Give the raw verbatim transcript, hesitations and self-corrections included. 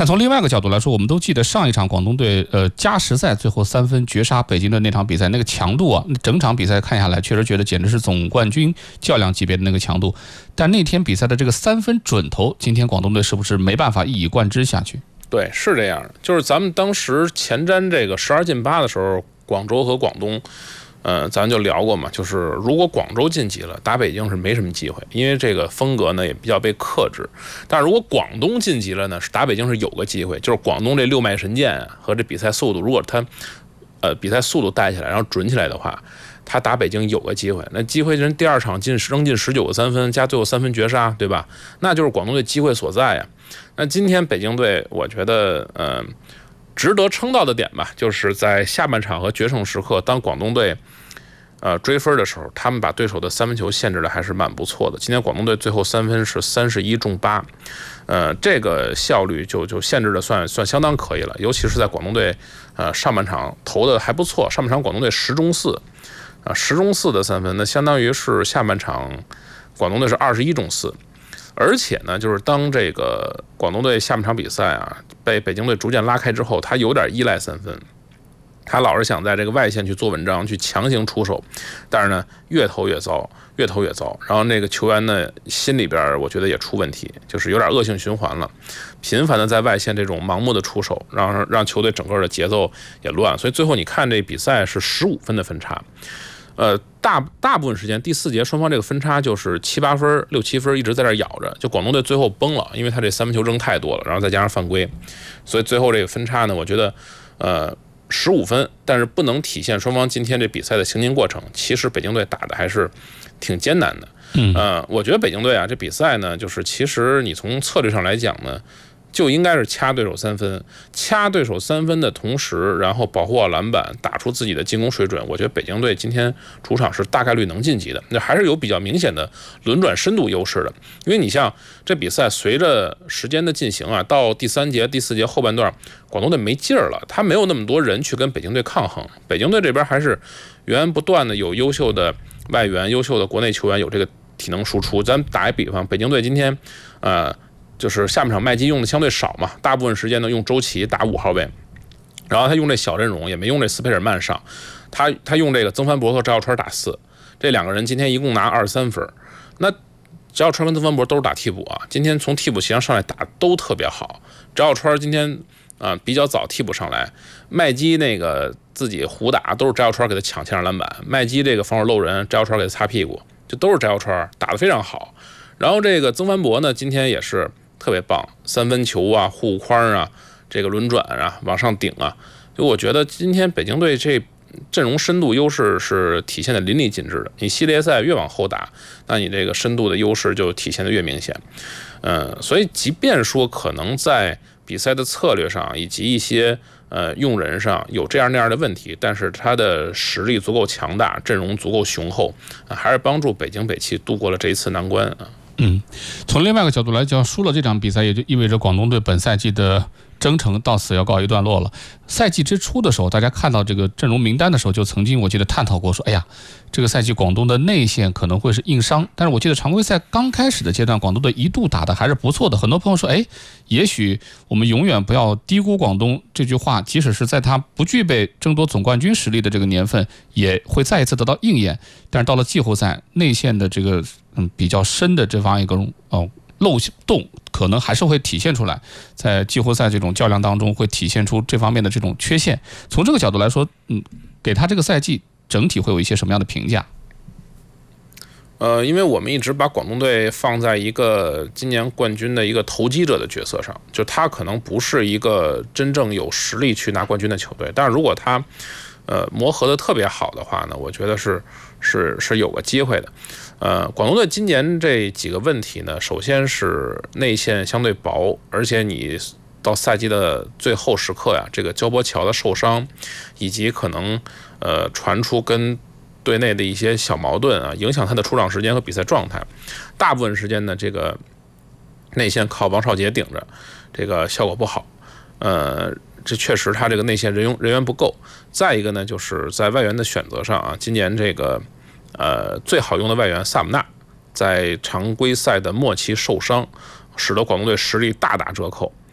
但从另外一个角度来说，我们都记得上一场广东队呃加时赛最后三分绝杀北京队那场比赛，那个强度啊，整场比赛看下来，确实觉得简直是总冠军较量级别的那个强度。但那天比赛的这个三分准头，今天广东队是不是没办法一以贯之下去？ 对，是这样的，就是咱们当时前瞻这个十二进八的时候，广州和广东。呃，咱就聊过嘛，就是如果广州晋级了，打北京是没什么机会，因为这个风格呢也比较被克制。但是如果广东晋级了呢，是打北京是有个机会，就是广东这六脉神剑啊和这比赛速度，如果他呃比赛速度带起来，然后准起来的话，他打北京有个机会。那机会就是第二场进扔进十九个三分，加最后三分绝杀，对吧？那就是广东队机会所在呀。那今天北京队，我觉得呃值得称道的点吧，就是在下半场和决胜时刻，当广东队。呃，追分的时候，他们把对手的三分球限制的还是蛮不错的。今天广东队最后三分是三十一中八，呃，这个效率就就限制的算算相当可以了。尤其是在广东队，呃，上半场投的还不错，上半场广东队十中四，啊，十中四的三分，那相当于是下半场广东队是二十一中四。而且呢，就是当这个广东队下半场比赛啊被北京队逐渐拉开之后，他有点依赖三分。他老是想在这个外线去做文章，去强行出手，但是呢，越投越糟，越投越糟。然后那个球员呢，心里边我觉得也出问题，就是有点恶性循环了，频繁的在外线这种盲目的出手，让让球队整个的节奏也乱。所以最后你看这比赛是十五分的分差，呃，大大部分时间第四节双方这个分差就是七八分、六七分一直在这咬着，就广东队最后崩了，因为他这三分球扔太多了，然后再加上犯规，所以最后这个分差呢，我觉得，呃。十五分，但是不能体现双方今天这比赛的行进过程。其实北京队打的还是挺艰难的。 嗯， 呃，我觉得北京队啊，这比赛呢，就是其实你从策略上来讲呢，就应该是掐对手三分，掐对手三分的同时，然后保护好篮板，打出自己的进攻水准。我觉得北京队今天主场是大概率能晋级的，那还是有比较明显的轮转深度优势的。因为你像这比赛随着时间的进行啊，到第三节、第四节后半段，广东队没劲儿了，他没有那么多人去跟北京队抗衡。北京队这边还是源源不断的有优秀的外援、优秀的国内球员有这个体能输出。咱打一比方，北京队今天，呃。就是下半场麦基用的相对少嘛，大部分时间呢用周琦打五号位，然后他用这小阵容也没用这斯佩尔曼上，他他用这个曾凡博和赵耀川打四，这两个人今天一共拿二十三分。那赵耀川跟曾凡博都是打替补啊，今天从替补席上上来打都特别好。赵耀川今天啊、呃、比较早替补上来，麦基那个自己胡打都是赵耀川给他抢前场篮板，麦基这个防守漏人，赵耀川给他擦屁股，就都是赵耀川打得非常好。然后这个曾凡博呢，今天也是。特别棒，三分球啊，护框啊，这个轮转啊，往上顶啊，就我觉得今天北京队这阵容深度优势是体现的淋漓尽致的。你系列赛越往后打，那你这个深度的优势就体现的越明显。嗯，所以即便说可能在比赛的策略上以及一些呃用人上有这样那样的问题，但是他的实力足够强大，阵容足够雄厚，啊、还是帮助北京北汽度过了这一次难关啊。 嗯，从另外一个角度来讲，输了这场比赛，也就意味着广东队本赛季的征程到此要告一段落了。赛季之初的时候，大家看到这个阵容名单的时候，就曾经我记得探讨过，说，哎呀，这个赛季广东的内线可能会是硬伤。但是我记得常规赛刚开始的阶段，广东队一度打的还是不错的。很多朋友说，哎，也许我们永远不要低估广东这句话，即使是在他不具备争夺总冠军实力的这个年份，也会再一次得到应验。但是到了季后赛，内线的这个嗯比较深的这方一个哦漏洞，可能还是会体现出来，在季后赛这种较量当中会体现出这方面的这种缺陷。从这个角度来说，嗯，给他这个赛季整体会有一些什么样的评价？ 呃，因为我们一直把广东队放在一个今年冠军的一个投机者的角色上，就他可能不是一个真正有实力去拿冠军的球队，但是如果他呃磨合的特别好的话呢，我觉得是是是有个机会的。呃，广东队今年这几个问题呢，首先是内线相对薄，而且你到赛季的最后时刻呀，这个焦波乔的受伤，以及可能呃传出跟队内的一些小矛盾啊，影响他的出场时间和比赛状态。大部分时间呢，这个内线靠王少杰顶着，这个效果不好。呃，这确实他这个内线人员人员不够。再一个呢，就是在外援的选择上啊，今年这个呃最好用的外援萨姆纳在常规赛的末期受伤，使得广东队实力大打折扣。